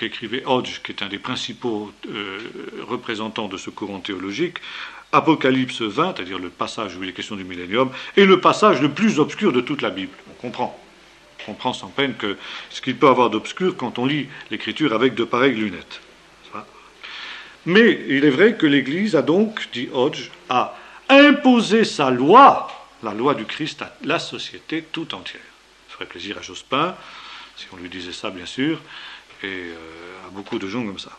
qu'écrivait Hodge, qui est un des principaux représentants de ce courant théologique, Apocalypse 20, c'est-à-dire le passage où il est question du millénium, est le passage le plus obscur de toute la Bible. On comprend sans peine que ce qu'il peut avoir d'obscur quand on lit l'Écriture avec de pareilles lunettes. Mais il est vrai que l'Église a donc, dit Hodge, a imposé sa loi, la loi du Christ, à la société tout entière. Ça ferait plaisir à Jospin, si on lui disait ça, bien sûr, et à beaucoup de gens comme ça.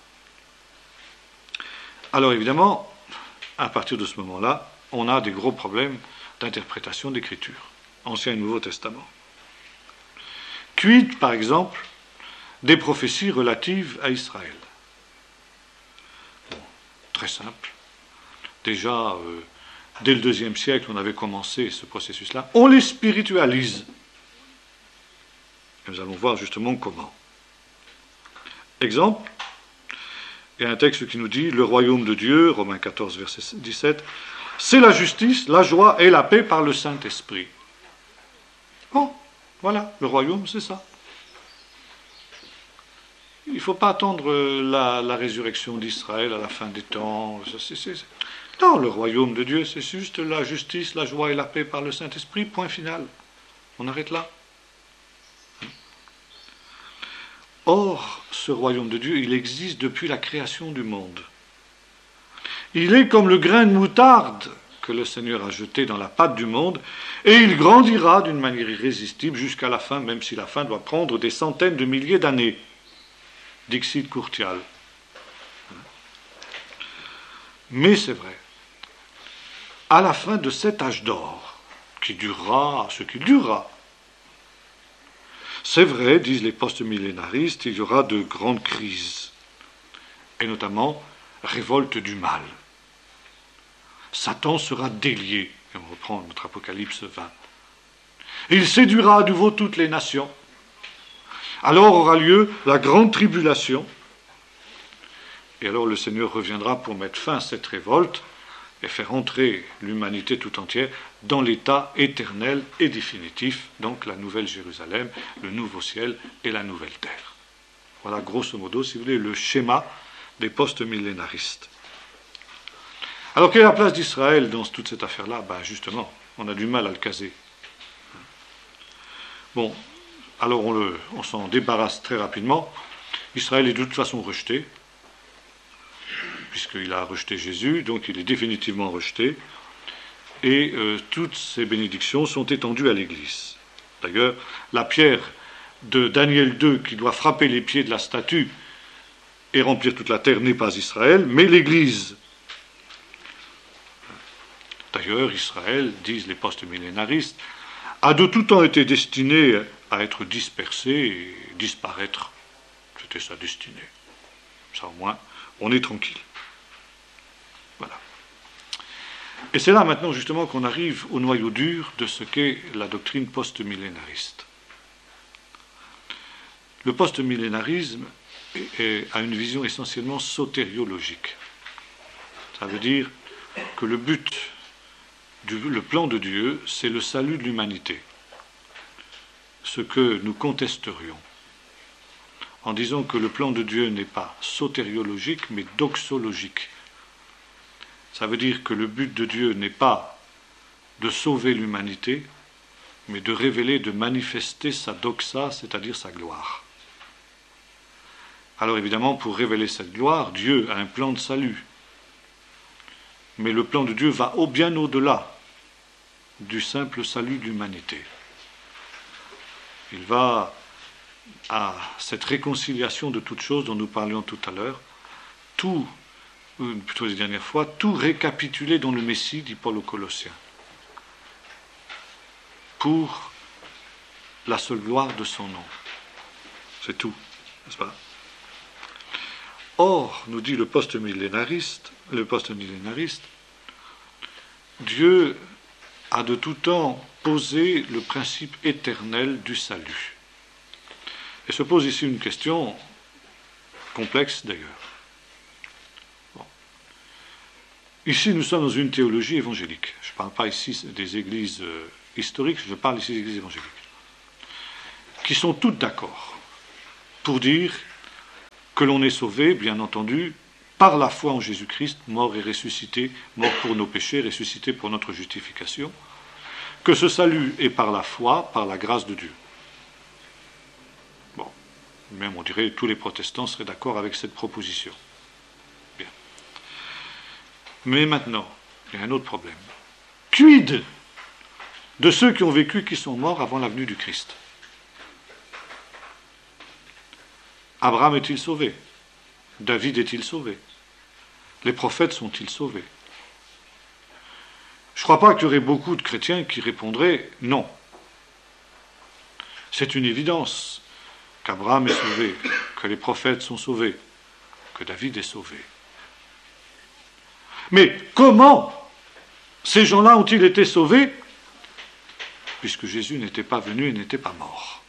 Alors évidemment, à partir de ce moment-là, on a des gros problèmes d'interprétation d'Écriture, Ancien et Nouveau Testament. Quid, par exemple, des prophéties relatives à Israël? Bon, très simple. Déjà, dès le IIe siècle, on avait commencé ce processus-là. On les spiritualise. Et nous allons voir justement comment. Exemple, il y a un texte qui nous dit « Le royaume de Dieu », Romains 14, verset 17, « c'est la justice, la joie et la paix par le Saint-Esprit. » Bon, voilà, le royaume, c'est ça. Il ne faut pas attendre la résurrection d'Israël à la fin des temps. Non, le royaume de Dieu, c'est juste la justice, la joie et la paix par le Saint-Esprit, point final. On arrête là. Or, ce royaume de Dieu, il existe depuis la création du monde. Il est comme le grain de moutarde que le Seigneur a jeté dans la pâte du monde, et il grandira d'une manière irrésistible jusqu'à la fin, même si la fin doit prendre des centaines de milliers d'années. Dixit Courtial. Mais c'est vrai, à la fin de cet âge d'or, qui durera ce qu'il durera, c'est vrai, disent les post-millénaristes, il y aura de grandes crises, et notamment révolte du mal. Satan sera délié, et on reprend notre Apocalypse 20. Il séduira à nouveau toutes les nations. Alors aura lieu la grande tribulation, et alors le Seigneur reviendra pour mettre fin à cette révolte et faire entrer l'humanité tout entière dans l'état éternel et définitif, donc la nouvelle Jérusalem, le nouveau ciel et la nouvelle terre. Voilà grosso modo, si vous voulez, le schéma des post-millénaristes. Alors quelle est la place d'Israël dans toute cette affaire-là? Ben justement, on a du mal à le caser. Bon, alors on s'en débarrasse très rapidement. Israël est de toute façon rejeté, puisqu'il a rejeté Jésus, donc il est définitivement rejeté, et toutes ces bénédictions sont étendues à l'Église. D'ailleurs, la pierre de Daniel 2 qui doit frapper les pieds de la statue et remplir toute la terre n'est pas Israël, mais l'Église. D'ailleurs, Israël, disent les post-millénaristes, a de tout temps été destiné à être dispersé et disparaître. C'était sa destinée. Ça au moins, on est tranquille. Voilà. Et c'est là maintenant justement qu'on arrive au noyau dur de ce qu'est la doctrine post-millénariste. Le post-millénarisme a une vision essentiellement sotériologique. Ça veut dire que le but, le plan de Dieu, c'est le salut de l'humanité. Ce que nous contesterions en disant que le plan de Dieu n'est pas sotériologique mais doxologique. Ça veut dire que le but de Dieu n'est pas de sauver l'humanité, mais de révéler, de manifester sa doxa, c'est-à-dire sa gloire. Alors évidemment, pour révéler cette gloire, Dieu a un plan de salut. Mais le plan de Dieu va bien au-delà du simple salut de l'humanité. Il va à cette réconciliation de toutes choses dont nous parlions tout à l'heure, plutôt les dernières fois, tout récapituler dans le Messie, dit Paul aux Colossiens, pour la seule gloire de son nom. C'est tout, n'est-ce pas? Or, nous dit le post-millénariste, Dieu a de tout temps posé le principe éternel du salut. Et se pose ici une question complexe d'ailleurs. Bon. Ici, nous sommes dans une théologie évangélique. Je ne parle pas ici des églises historiques, je parle ici des églises évangéliques, qui sont toutes d'accord pour dire que l'on est sauvé, bien entendu, par la foi en Jésus-Christ, mort et ressuscité, mort pour nos péchés, ressuscité pour notre justification, que ce salut est par la foi, par la grâce de Dieu. Bon, même on dirait que tous les protestants seraient d'accord avec cette proposition. Bien. Mais maintenant, il y a un autre problème. Quid de ceux qui ont vécu, qui sont morts avant la venue du Christ? Abraham est-il sauvé? David est-il sauvé? Les prophètes sont-ils sauvés? Je ne crois pas qu'il y aurait beaucoup de chrétiens qui répondraient non. C'est une évidence qu'Abraham est sauvé, que les prophètes sont sauvés, que David est sauvé. Mais comment ces gens-là ont-ils été sauvés, puisque Jésus n'était pas venu et n'était pas mort?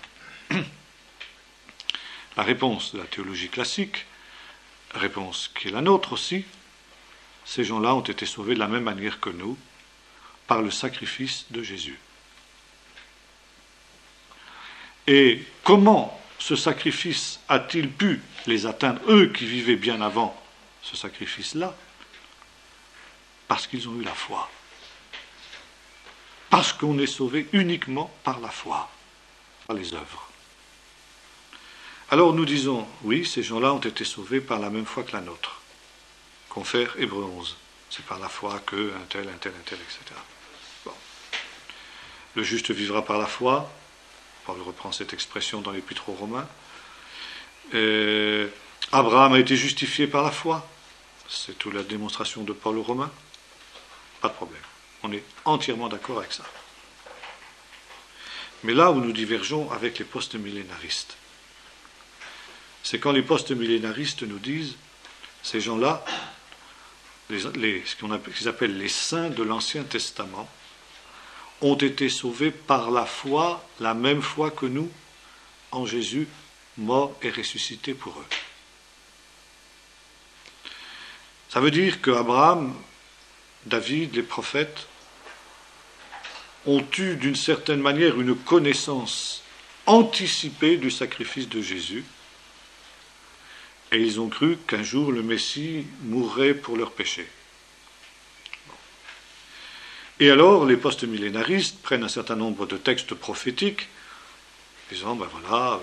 La réponse de la théologie classique, réponse qui est la nôtre aussi, ces gens-là ont été sauvés de la même manière que nous, par le sacrifice de Jésus. Et comment ce sacrifice a-t-il pu les atteindre, eux qui vivaient bien avant ce sacrifice-là? Parce qu'ils ont eu la foi. Parce qu'on est sauvé uniquement par la foi, par les œuvres. Alors nous disons, oui, ces gens-là ont été sauvés par la même foi que la nôtre. Confère Hébreux 11. C'est par la foi que un tel, etc. Bon. Le juste vivra par la foi. Paul reprend cette expression dans l'Épître aux Romains. Abraham a été justifié par la foi. C'est toute la démonstration de Paul aux Romains. Pas de problème. On est entièrement d'accord avec ça. Mais là où nous divergeons avec les post-millénaristes, c'est quand les post-millénaristes nous disent, ces gens-là, ce qu'ils appellent les saints de l'Ancien Testament, ont été sauvés par la foi, la même foi que nous, en Jésus, mort et ressuscité pour eux. Ça veut dire qu'Abraham, David, les prophètes, ont eu d'une certaine manière une connaissance anticipée du sacrifice de Jésus, et ils ont cru qu'un jour le Messie mourrait pour leurs péchés. Et alors, les post-millénaristes prennent un certain nombre de textes prophétiques, disant, ben voilà,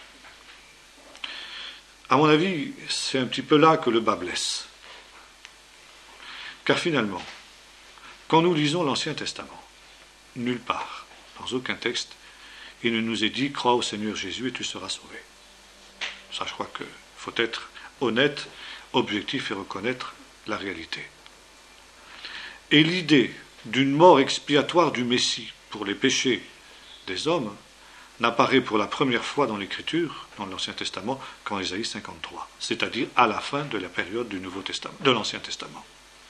à mon avis, c'est un petit peu là que le bas blesse. Car finalement, quand nous lisons l'Ancien Testament, nulle part, dans aucun texte, il ne nous est dit, crois au Seigneur Jésus et tu seras sauvé. Ça, je crois qu'il faut être honnête, objectif et reconnaître la réalité. Et l'idée d'une mort expiatoire du Messie pour les péchés des hommes n'apparaît pour la première fois dans l'Écriture, dans l'Ancien Testament, qu'en Ésaïe 53, c'est-à-dire à la fin de la période du Nouveau Testament, de l'Ancien Testament.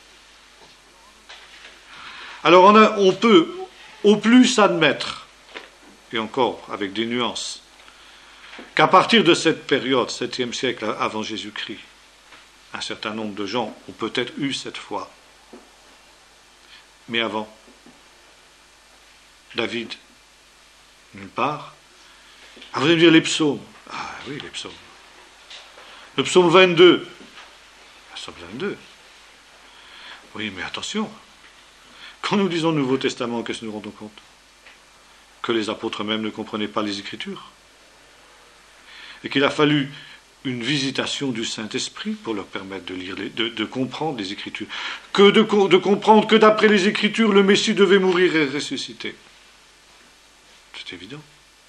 Alors on peut au plus admettre, et encore avec des nuances, qu'à partir de cette période, 7e siècle avant Jésus-Christ, un certain nombre de gens ont peut-être eu cette foi. Mais avant, David, nulle part. Ah, vous allez me dire les psaumes. Ah oui, les psaumes. Le psaume 22. Le psaume 22. Oui, mais attention. Quand nous lisons le Nouveau Testament, qu'est-ce que nous rendons compte? Que les apôtres eux-mêmes ne comprenaient pas les Écritures. Et qu'il a fallu une visitation du Saint-Esprit pour leur permettre de lire, de comprendre les Écritures. Que de comprendre que d'après les Écritures, le Messie devait mourir et ressusciter. C'est évident.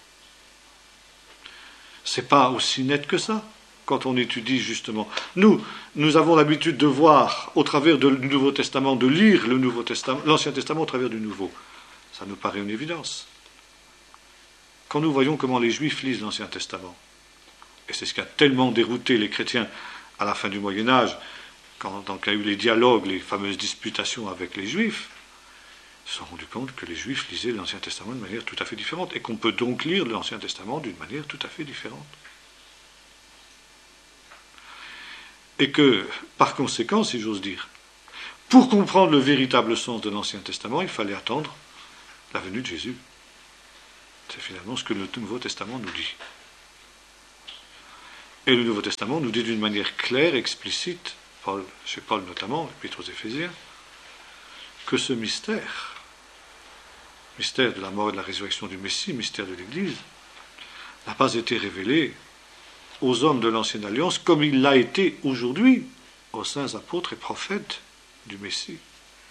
C'est pas aussi net que ça, quand on étudie justement. Nous avons l'habitude de voir, au travers du Nouveau Testament, de lire le Nouveau Testament, l'Ancien Testament au travers du Nouveau. Ça nous paraît une évidence. Quand nous voyons comment les Juifs lisent l'Ancien Testament, et c'est ce qui a tellement dérouté les chrétiens à la fin du Moyen-Âge, quand il y a eu les dialogues, les fameuses disputations avec les Juifs, ils se sont rendus compte que les Juifs lisaient l'Ancien Testament de manière tout à fait différente, et qu'on peut donc lire l'Ancien Testament d'une manière tout à fait différente. Et que, par conséquent, si j'ose dire, pour comprendre le véritable sens de l'Ancien Testament, il fallait attendre la venue de Jésus. C'est finalement ce que le Nouveau Testament nous dit. Et le Nouveau Testament nous dit d'une manière claire, explicite, chez Paul notamment, l'Épître aux Éphésiens, que ce mystère de la mort et de la résurrection du Messie, mystère de l'Église, n'a pas été révélé aux hommes de l'Ancienne Alliance comme il l'a été aujourd'hui aux saints apôtres et prophètes du Messie.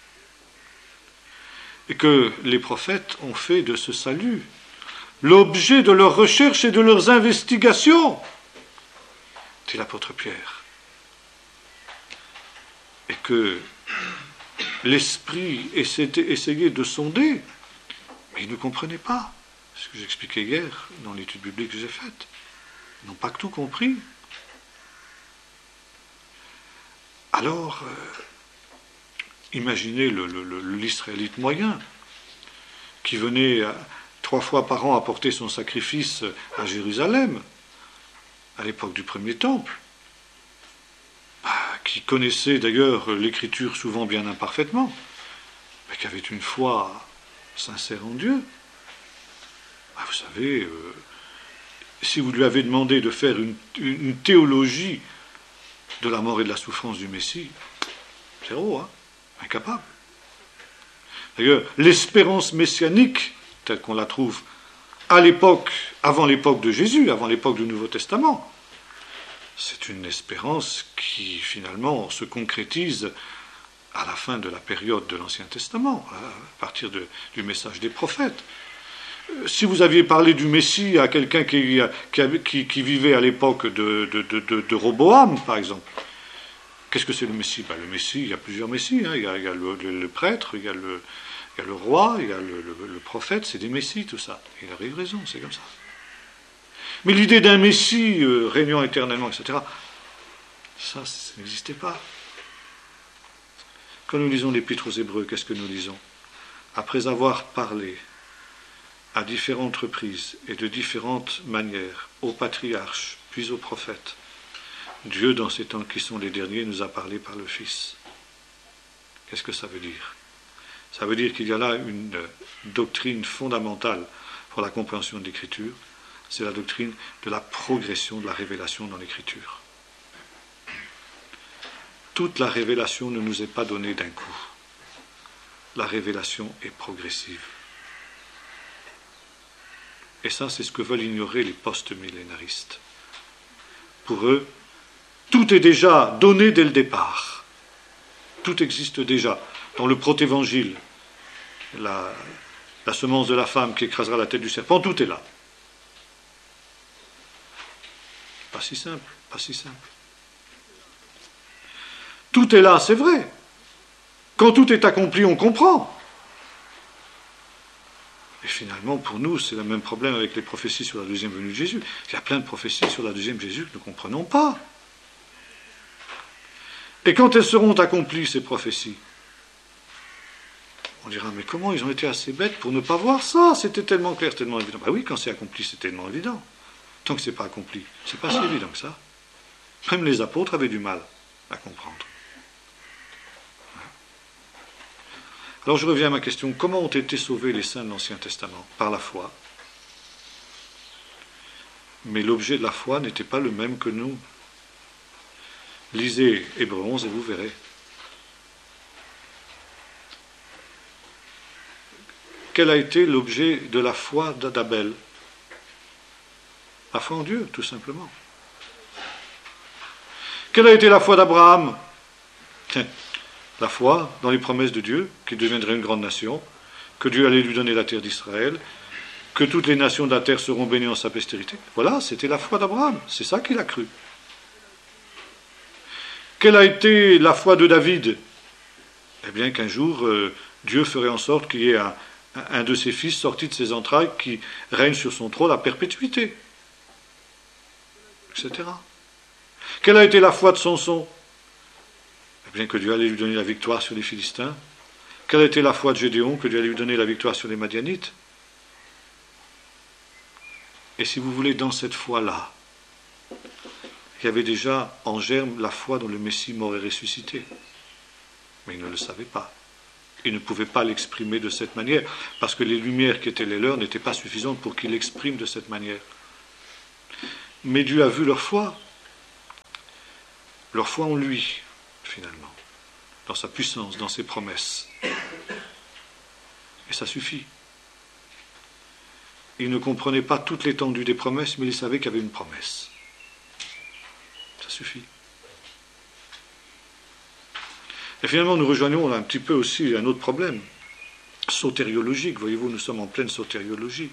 Et que les prophètes ont fait de ce salut l'objet de leurs recherches et de leurs investigations, dit l'apôtre Pierre. Et que l'Esprit essayait de sonder, mais ils ne comprenaient pas. Ce que j'expliquais hier dans l'étude biblique que j'ai faite. Ils n'ont pas tout compris. Alors, imaginez l'Israélite moyen qui venait 3 fois par an apporter son sacrifice à Jérusalem, à l'époque du premier temple, qui connaissait d'ailleurs l'écriture souvent bien imparfaitement, mais qui avait une foi sincère en Dieu. Vous savez, si vous lui avez demandé de faire une théologie de la mort et de la souffrance du Messie, zéro, incapable. D'ailleurs, l'espérance messianique, telle qu'on la trouve à l'époque, avant l'époque de Jésus, avant l'époque du Nouveau Testament, c'est une espérance qui finalement se concrétise à la fin de la période de l'Ancien Testament, à partir du message des prophètes. Si vous aviez parlé du Messie à quelqu'un qui vivait à l'époque de Roboam, par exemple, qu'est-ce que c'est le Messie? Le Messie, il y a plusieurs Messies. Il y a le prêtre, il y a le roi, il y a le prophète, c'est des Messies, tout ça. Il a raison, c'est comme ça. Mais l'idée d'un Messie régnant éternellement, etc., ça n'existait pas. Quand nous lisons l'Épître aux Hébreux, qu'est-ce que nous lisons? Après avoir parlé à différentes reprises et de différentes manières aux patriarches, puis aux prophètes, Dieu, dans ces temps qui sont les derniers, nous a parlé par le Fils. Qu'est-ce que ça veut dire? Ça veut dire qu'il y a là une doctrine fondamentale pour la compréhension de l'Écriture, c'est la doctrine de la progression de la révélation dans l'Écriture. Toute la révélation ne nous est pas donnée d'un coup. La révélation est progressive. Et ça, c'est ce que veulent ignorer les post-millénaristes. Pour eux, tout est déjà donné dès le départ. Tout existe déjà. Dans le protévangile, la semence de la femme qui écrasera la tête du serpent, tout est là. Pas si simple, pas si simple. Tout est là, c'est vrai. Quand tout est accompli, on comprend. Et finalement, pour nous, c'est le même problème avec les prophéties sur la deuxième venue de Jésus. Il y a plein de prophéties sur la deuxième Jésus que nous ne comprenons pas. Et quand elles seront accomplies, ces prophéties, on dira, mais comment ils ont été assez bêtes pour ne pas voir ça? C'était tellement clair, tellement évident. Oui, quand c'est accompli, c'est tellement évident. Tant que ce n'est pas accompli, c'est pas si évident que ça. Même les apôtres avaient du mal à comprendre. Alors je reviens à ma question, comment ont été sauvés les saints de l'Ancien Testament? Par la foi. Mais l'objet de la foi n'était pas le même que nous. Lisez Hébreux 11 et vous verrez. Quel a été l'objet de la foi d'Abel? La foi en Dieu, tout simplement. Quelle a été la foi d'Abraham? La foi dans les promesses de Dieu, qu'il deviendrait une grande nation, que Dieu allait lui donner la terre d'Israël, que toutes les nations de la terre seront bénies en sa postérité. Voilà, c'était la foi d'Abraham, c'est ça qu'il a cru. Quelle a été la foi de David? Eh bien qu'un jour, Dieu ferait en sorte qu'il y ait un de ses fils sorti de ses entrailles qui règne sur son trône à perpétuité, etc. Quelle a été la foi de Samson? Eh bien que Dieu allait lui donner la victoire sur les Philistins. Quelle a été la foi de Gédéon? Que Dieu allait lui donner la victoire sur les Madianites. Et si vous voulez, dans cette foi-là, il y avait déjà en germe la foi dont le Messie mort et ressuscité. Mais ils ne le savaient pas. Ils ne pouvaient pas l'exprimer de cette manière, parce que les lumières qui étaient les leurs n'étaient pas suffisantes pour qu'ils l'expriment de cette manière. Mais Dieu a vu leur foi, leur foi en lui, finalement, dans sa puissance, dans ses promesses. Et ça suffit. Ils ne comprenaient pas toute l'étendue des promesses, mais ils savaient qu'il y avait une promesse. Ça suffit. Et finalement, nous rejoignons un petit peu aussi un autre problème, sotériologique. Voyez-vous, nous sommes en pleine sotériologie.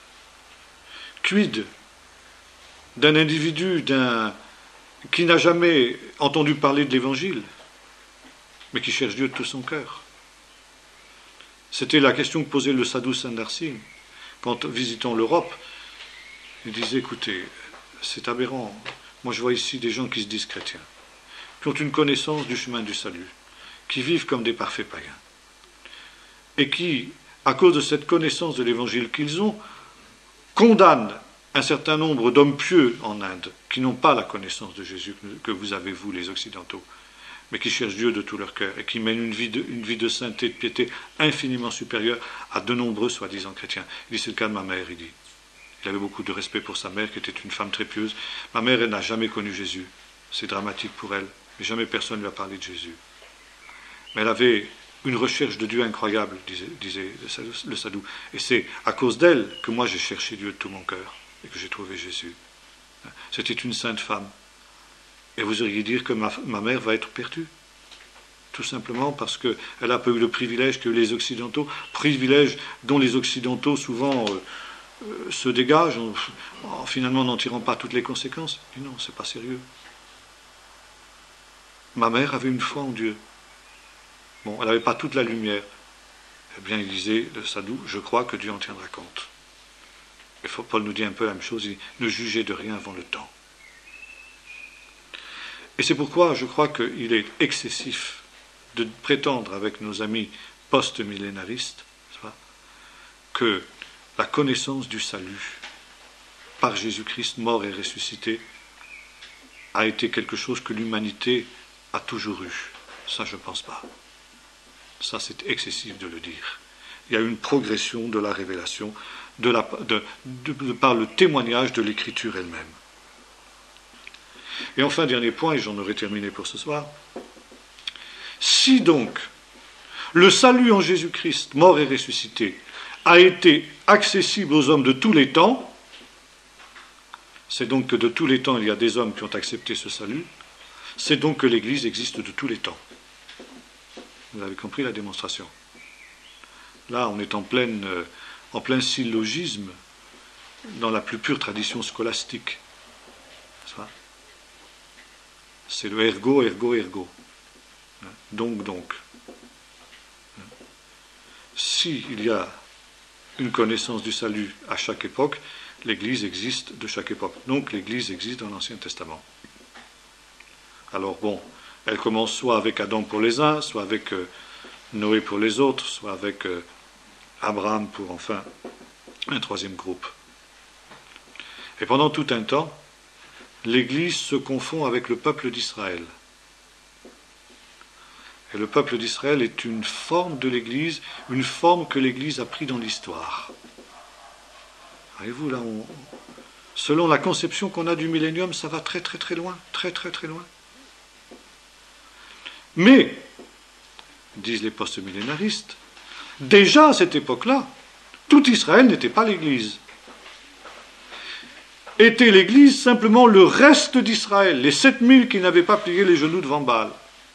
Quid d'un individu qui n'a jamais entendu parler de l'Évangile, mais qui cherche Dieu de tout son cœur? C'était la question que posait le sadhu Sandarsing. Quand visitant l'Europe, il disait, écoutez, c'est aberrant. Moi, je vois ici des gens qui se disent chrétiens, qui ont une connaissance du chemin du salut, qui vivent comme des parfaits païens, et qui, à cause de cette connaissance de l'Évangile qu'ils ont, condamnent un certain nombre d'hommes pieux en Inde, qui n'ont pas la connaissance de Jésus que vous avez, vous, les Occidentaux, mais qui cherchent Dieu de tout leur cœur, et qui mènent une vie de sainteté, de piété infiniment supérieure à de nombreux soi-disant chrétiens. Il dit, c'est le cas de ma mère, il dit. Il avait beaucoup de respect pour sa mère, qui était une femme très pieuse. Ma mère, elle n'a jamais connu Jésus. C'est dramatique pour elle, mais jamais personne ne lui a parlé de Jésus. Mais elle avait une recherche de Dieu incroyable, disait le sadhu. Et c'est à cause d'elle que moi j'ai cherché Dieu de tout mon cœur, et que j'ai trouvé Jésus. C'était une sainte femme. Et vous auriez dire que ma mère va être perdue. Tout simplement parce qu'elle n'a pas eu le privilège que les Occidentaux, privilège dont les Occidentaux souvent se dégagent, finalement n'en tirant pas toutes les conséquences. Et non, c'est pas sérieux. Ma mère avait une foi en Dieu. Bon, elle n'avait pas toute la lumière. Eh bien, il disait, le sadhu, je crois que Dieu en tiendra compte. Et Paul nous dit un peu la même chose, il dit, ne jugez de rien avant le temps. Et c'est pourquoi je crois qu'il est excessif de prétendre avec nos amis post-millénaristes que la connaissance du salut par Jésus-Christ mort et ressuscité a été quelque chose que l'humanité a toujours eu. Ça, je ne pense pas. Ça, c'est excessif de le dire. Il y a une progression de la révélation par le témoignage de l'Écriture elle-même. Et enfin, dernier point, et j'en aurai terminé pour ce soir, si donc le salut en Jésus-Christ, mort et ressuscité, a été accessible aux hommes de tous les temps, c'est donc que de tous les temps il y a des hommes qui ont accepté ce salut, c'est donc que l'Église existe de tous les temps. Vous avez compris la démonstration. Là, on est en plein syllogisme dans la plus pure tradition scolastique. C'est le ergo, ergo, ergo. Donc. S'il y a une connaissance du salut à chaque époque, l'Église existe de chaque époque. Donc l'Église existe dans l'Ancien Testament. Alors bon, elle commence soit avec Adam pour les uns, soit avec Noé pour les autres, soit avec Abraham pour enfin un troisième groupe. Et pendant tout un temps, l'Église se confond avec le peuple d'Israël. Et le peuple d'Israël est une forme de l'Église, une forme que l'Église a pris dans l'histoire. Voyez-vous, là, selon la conception qu'on a du millénium, ça va très très très loin, très très très loin. Mais, disent les post-millénaristes, déjà à cette époque-là, tout Israël n'était pas l'Église. Était l'Église simplement le reste d'Israël, les 7000 qui n'avaient pas plié les genoux devant Baal.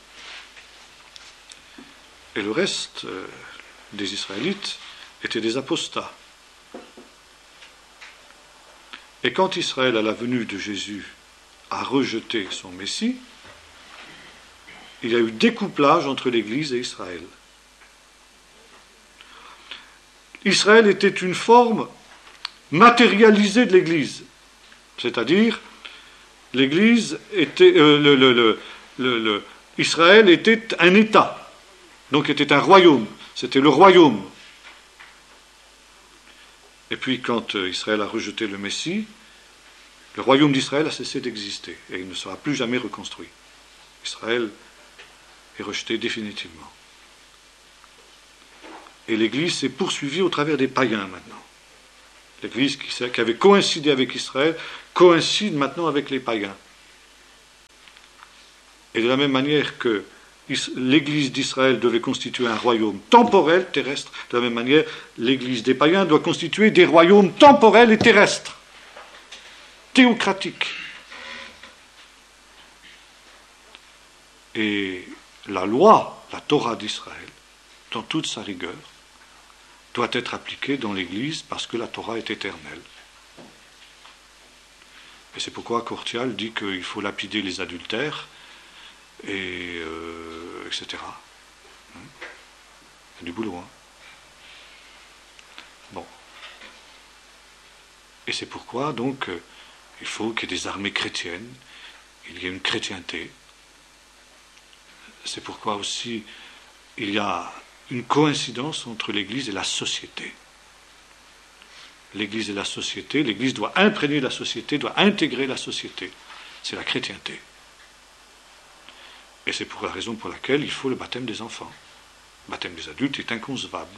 Et le reste des Israélites étaient des apostats. Et quand Israël, à la venue de Jésus, a rejeté son Messie, il y a eu découplage entre l'Église et Israël. Israël était une forme matérialisée de l'Église. C'est-à-dire, l'Église était, Israël était un État, donc était un royaume, c'était le royaume. Et puis quand Israël a rejeté le Messie, le royaume d'Israël a cessé d'exister et il ne sera plus jamais reconstruit. Israël est rejeté définitivement. Et l'Église s'est poursuivie au travers des païens maintenant. L'Église qui avait coïncidé avec Israël coïncide maintenant avec les païens. Et de la même manière que l'Église d'Israël devait constituer un royaume temporel, terrestre, de la même manière, l'Église des païens doit constituer des royaumes temporels et terrestres, théocratiques. Et la loi, la Torah d'Israël, dans toute sa rigueur, doit être appliquée dans l'Église parce que la Torah est éternelle. Et c'est pourquoi Cortial dit qu'il faut lapider les adultères, et etc. C'est du boulot, hein. Bon. Et c'est pourquoi, donc, il faut qu'il y ait des armées chrétiennes, il y ait une chrétienté. C'est pourquoi aussi il y a une coïncidence entre l'Église et la société. L'Église et la société, l'Église doit imprégner la société, doit intégrer la société. C'est la chrétienté. Et c'est pour la raison pour laquelle il faut le baptême des enfants. Le baptême des adultes est inconcevable.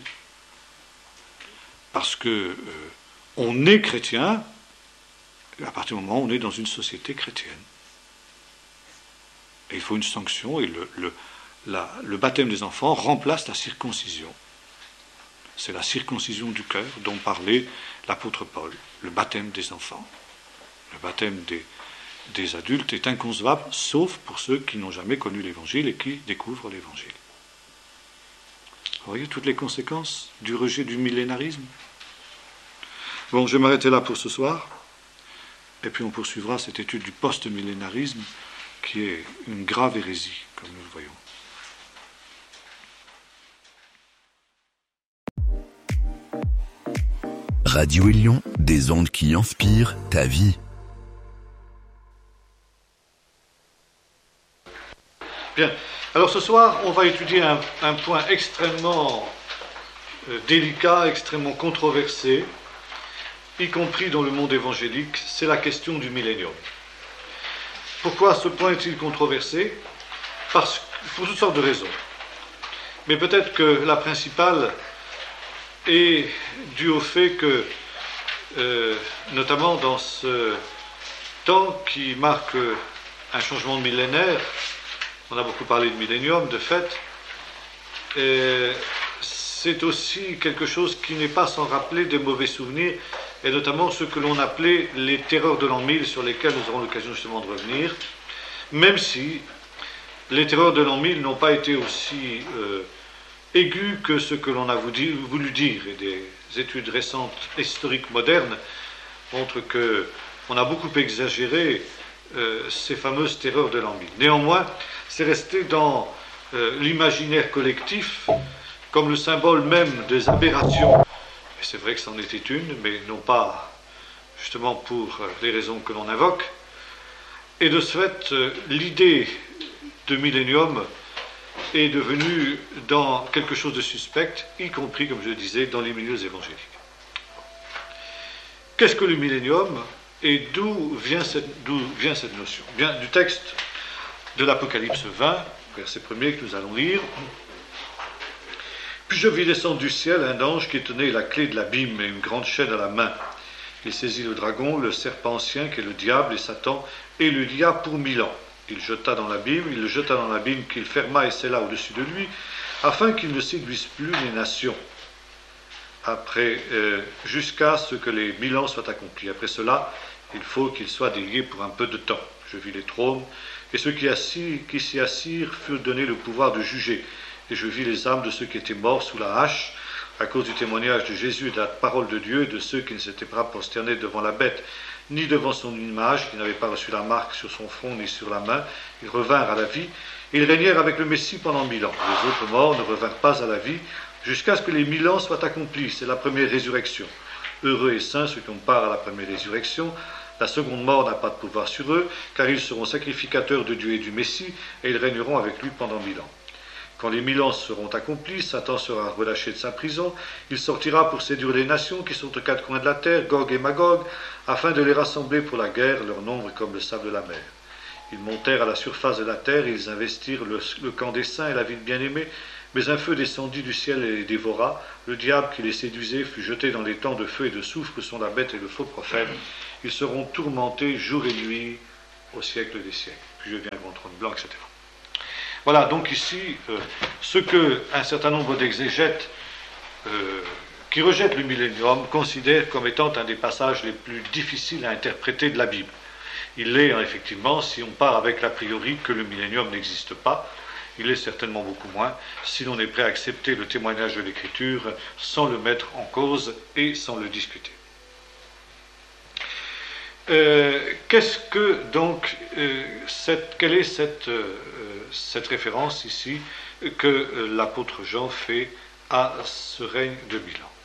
Parce que on est chrétien à partir du moment où on est dans une société chrétienne. Et il faut une sanction, et le baptême des enfants remplace la circoncision. C'est la circoncision du cœur dont parlait l'apôtre Paul, le baptême des enfants. Le baptême des adultes est inconcevable, sauf pour ceux qui n'ont jamais connu l'Évangile et qui découvrent l'Évangile. Vous voyez toutes les conséquences du rejet du millénarisme? Bon, je vais m'arrêter là pour ce soir, et puis on poursuivra cette étude du post-millénarisme, qui est une grave hérésie, comme nous le voyons. Radio Élion, des ondes qui inspirent ta vie. Bien, alors ce soir, on va étudier un point extrêmement délicat, extrêmement controversé, y compris dans le monde évangélique, c'est la question du millénium. Pourquoi ce point est-il controversé? Pour toutes sortes de raisons. Mais peut-être que la principale est due au fait que, notamment dans ce temps qui marque un changement de millénaire, on a beaucoup parlé de millénium, de fait, c'est aussi quelque chose qui n'est pas sans rappeler des mauvais souvenirs, et notamment ce que l'on appelait les terreurs de l'an 1000, sur lesquelles nous aurons l'occasion justement de revenir, même si les terreurs de l'an 1000 n'ont pas été aussi aiguës que ce que l'on a voulu dire, et des études récentes, historiques, modernes, montrent qu'on a beaucoup exagéré ces fameuses terreurs de l'an 1000. Néanmoins, c'est resté dans l'imaginaire collectif comme le symbole même des aberrations. Et c'est vrai que c'en était une, mais non pas justement pour les raisons que l'on invoque. Et de ce fait, l'idée de millénium est devenue dans quelque chose de suspect, y compris, comme je le disais, dans les milieux évangéliques. Qu'est-ce que le millénium et d'où vient cette notion? Bien, du texte de l'Apocalypse 20, verset 1er que nous allons lire. Puis je vis descendre du ciel un ange qui tenait la clé de l'abîme et une grande chaîne à la main. Il saisit le dragon, le serpent ancien qui est le diable et Satan, et le lia pour 1000 ans. Il le jeta dans l'abîme qu'il ferma et scella au-dessus de lui, afin qu'il ne séduise plus les nations, jusqu'à ce que les 1000 ans soient accomplis. Après cela, il faut qu'il soit délié pour un peu de temps. Je vis les trônes, et ceux qui s'y assirent furent donnés le pouvoir de juger. Et je vis les âmes de ceux qui étaient morts sous la hache, à cause du témoignage de Jésus et de la parole de Dieu, et de ceux qui ne s'étaient pas prosternés devant la bête, ni devant son image, qui n'avaient pas reçu la marque sur son front ni sur la main. Ils revinrent à la vie, et ils régnèrent avec le Messie pendant 1000 ans. Les autres morts ne revinrent pas à la vie, jusqu'à ce que les 1000 ans soient accomplis. C'est la première résurrection. Heureux et saints ceux qui ont part à la première résurrection. La seconde mort n'a pas de pouvoir sur eux, car ils seront sacrificateurs de Dieu et du Messie, et ils régneront avec lui pendant 1000 ans. Quand les 1000 ans seront accomplis, Satan sera relâché de sa prison. Il sortira pour séduire les nations qui sont aux quatre coins de la terre, Gog et Magog, afin de les rassembler pour la guerre, leur nombre est comme le sable de la mer. Ils montèrent à la surface de la terre, ils investirent le camp des saints et la ville bien-aimée, mais un feu descendit du ciel et les dévora. Le diable qui les séduisait fut jeté dans les temps de feu et de soufre que sont la bête et le faux prophète. Ils seront tourmentés jour et nuit au siècle des siècles. Puis je viens grand trône blanc, etc. Voilà, donc ici, ce qu'un certain nombre d'exégètes qui rejettent le millénium considèrent comme étant un des passages les plus difficiles à interpréter de la Bible. Il l'est effectivement si on part avec l'a priori que le millénium n'existe pas. Il l'est certainement beaucoup moins si l'on est prêt à accepter le témoignage de l'Écriture sans le mettre en cause et sans le discuter. Qu'est-ce que donc quelle est cette référence ici que l'apôtre Jean fait à ce règne de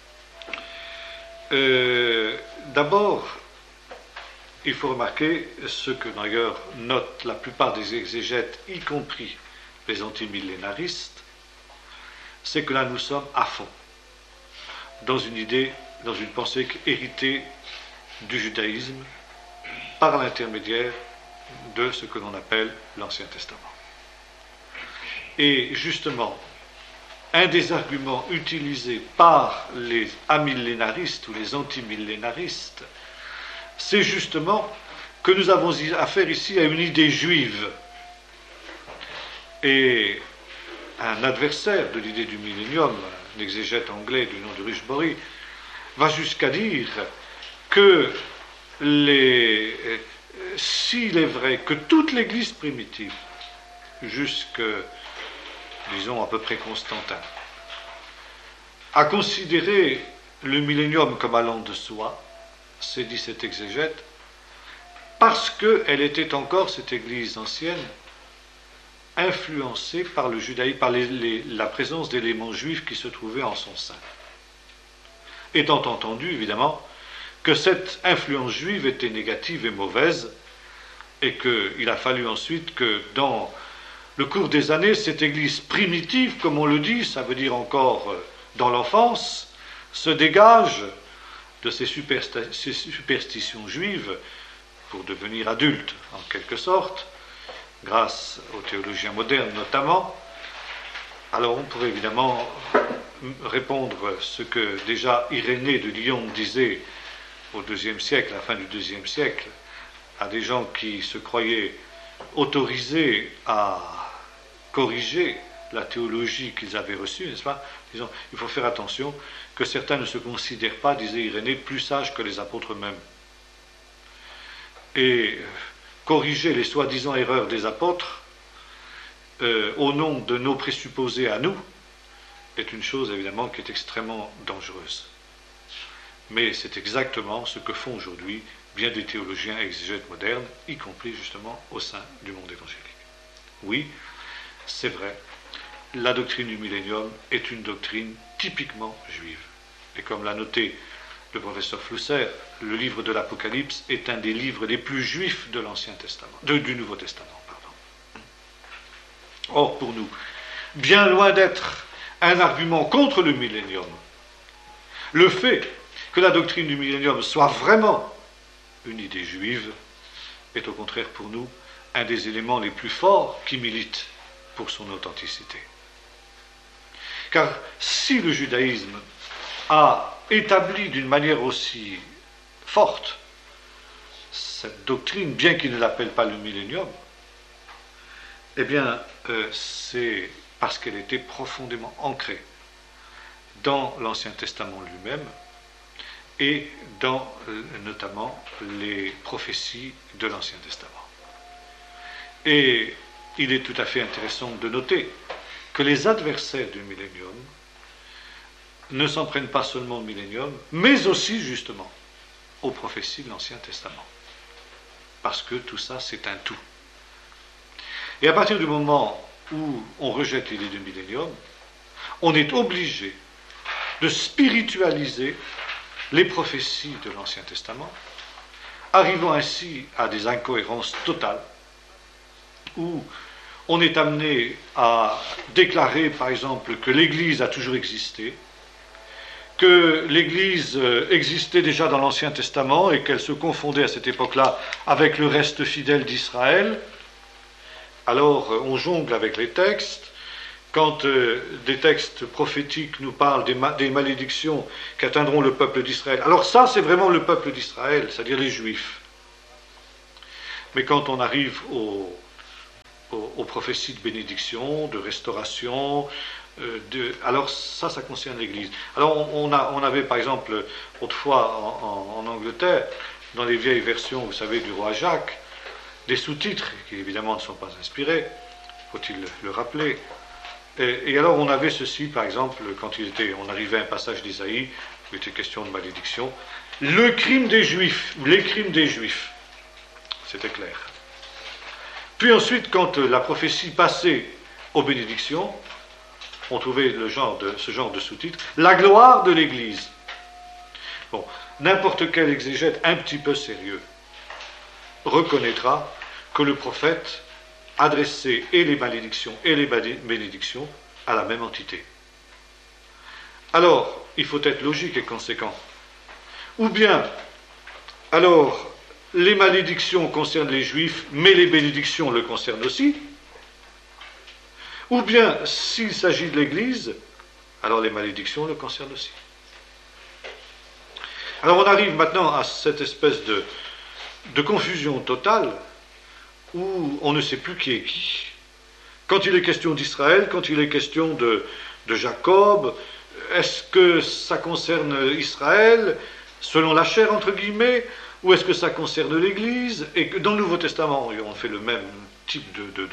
1000 ans? D'abord, il faut remarquer ce que d'ailleurs notent la plupart des exégètes, y compris les antimillénaristes, c'est que là nous sommes à fond dans une idée, dans une pensée héritée du judaïsme par l'intermédiaire de ce que l'on appelle l'Ancien Testament. Et justement, un des arguments utilisés par les amillénaristes ou les antimillénaristes, c'est justement que nous avons affaire ici à une idée juive. Et un adversaire de l'idée du millénium, un exégète anglais du nom de Rushbury, va jusqu'à dire que s'il est vrai que toute l'Église primitive, jusque, disons, à peu près Constantin, a considéré le millénium comme allant de soi, c'est dit cet exégète, parce qu'elle était encore, cette Église ancienne, influencée par le judaïsme, par la présence d'éléments juifs qui se trouvaient en son sein. Étant entendu, évidemment, que cette influence juive était négative et mauvaise, et qu'il a fallu ensuite que, dans le cours des années, cette Église primitive, comme on le dit, ça veut dire encore dans l'enfance, se dégage de ces superstitions juives pour devenir adulte, en quelque sorte, grâce aux théologiens modernes notamment. Alors on pourrait évidemment répondre ce que déjà Irénée de Lyon disait au IIe siècle, à la fin du IIe siècle, à des gens qui se croyaient autorisés à corriger la théologie qu'ils avaient reçue, n'est-ce pas? Disons, il faut faire attention que certains ne se considèrent pas, disait Irénée, plus sages que les apôtres eux-mêmes. Et corriger les soi-disant erreurs des apôtres au nom de nos présupposés à nous est une chose évidemment qui est extrêmement dangereuse. Mais c'est exactement ce que font aujourd'hui bien des théologiens exégètes modernes, y compris justement au sein du monde évangélique. Oui, c'est vrai, la doctrine du millénium est une doctrine typiquement juive. Et comme l'a noté le professeur Flusser, le livre de l'Apocalypse est un des livres les plus juifs de l'Ancien Testament, du Nouveau Testament, pardon. Or, pour nous, bien loin d'être un argument contre le millénium, le fait que la doctrine du millénium soit vraiment une idée juive est au contraire pour nous un des éléments les plus forts qui militent pour son authenticité. Car si le judaïsme a établi d'une manière aussi forte cette doctrine, bien qu'il ne l'appelle pas le millénium, eh bien, c'est parce qu'elle était profondément ancrée dans l'Ancien Testament lui-même et dans notamment les prophéties de l'Ancien Testament. Et il est tout à fait intéressant de noter que les adversaires du millénium ne s'en prennent pas seulement au millénium, mais aussi justement aux prophéties de l'Ancien Testament. Parce que tout ça, c'est un tout. Et à partir du moment où on rejette l'idée du millénium, on est obligé de spiritualiser les prophéties de l'Ancien Testament, arrivant ainsi à des incohérences totales, où on est amené à déclarer, par exemple, que l'Église a toujours existé, que l'Église existait déjà dans l'Ancien Testament et qu'elle se confondait à cette époque-là avec le reste fidèle d'Israël. Alors on jongle avec les textes. Quand des textes prophétiques nous parlent des malédictions qui atteindront le peuple d'Israël, alors ça c'est vraiment le peuple d'Israël, c'est-à-dire les Juifs. Mais quand on arrive au aux prophéties de bénédiction, de restauration. Alors ça concerne l'Église. Alors on avait par exemple autrefois en Angleterre, dans les vieilles versions, vous savez, du roi Jacques, des sous-titres qui évidemment ne sont pas inspirés, faut-il le rappeler. Et alors on avait ceci, par exemple, quand on arrivait à un passage d'Isaïe, où il était question de malédiction, le crime des Juifs, ou les crimes des Juifs, c'était clair. Puis ensuite, quand la prophétie passait aux bénédictions, on trouvait ce genre de sous-titre, la gloire de l'Église. Bon, n'importe quel exégète un petit peu sérieux reconnaîtra que le prophète adressait et les malédictions et les bénédictions à la même entité. Alors, il faut être logique et conséquent. Ou bien, alors, les malédictions concernent les Juifs, mais les bénédictions le concernent aussi. Ou bien, s'il s'agit de l'Église, alors les malédictions le concernent aussi. Alors on arrive maintenant à cette espèce de confusion totale où on ne sait plus qui est qui. Quand il est question d'Israël, quand il est question de Jacob, est-ce que ça concerne Israël, selon la chair, entre guillemets, ou est-ce que ça concerne l'Église? Et que dans le Nouveau Testament, on fait le même type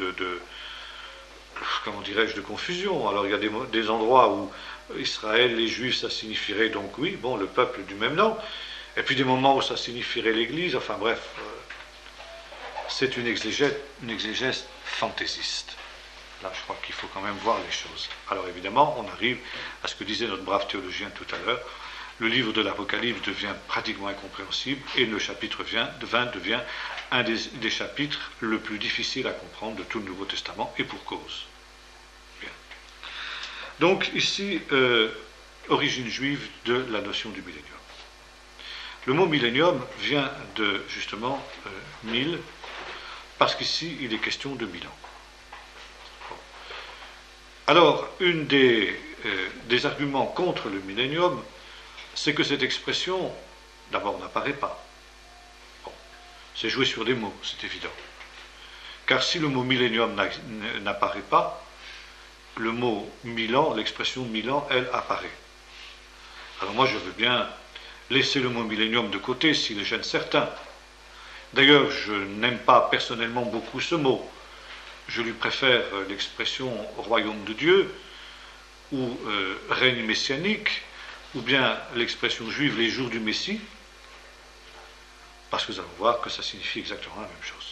comment dirais-je, de confusion. Alors il y a des endroits où Israël, les Juifs, ça signifierait donc, oui, bon, le peuple du même nom, et puis des moments où ça signifierait l'Église, enfin bref, c'est une exégèse fantaisiste. Là, je crois qu'il faut quand même voir les choses. Alors évidemment, on arrive à ce que disait notre brave théologien tout à l'heure, le livre de l'Apocalypse devient pratiquement incompréhensible, et le chapitre 20 devient un des chapitres le plus difficile à comprendre de tout le Nouveau Testament, et pour cause. Bien. Donc ici, origine juive de la notion du millénium. Le mot millénium vient de, justement, 1000, parce qu'ici, il est question de 1000 ans. Bon. Alors, une des arguments contre le millénium, c'est que cette expression, d'abord, n'apparaît pas. Bon. C'est jouer sur des mots, c'est évident. Car si le mot millénium n'apparaît pas, le mot 1000 ans, l'expression 1000 ans, elle apparaît. Alors moi, je veux bien laisser le mot millénium de côté s'il gêne certains. D'ailleurs, je n'aime pas personnellement beaucoup ce mot. Je lui préfère l'expression royaume de Dieu, ou règne messianique, ou bien l'expression juive les jours du Messie, parce que nous allons voir que ça signifie exactement la même chose.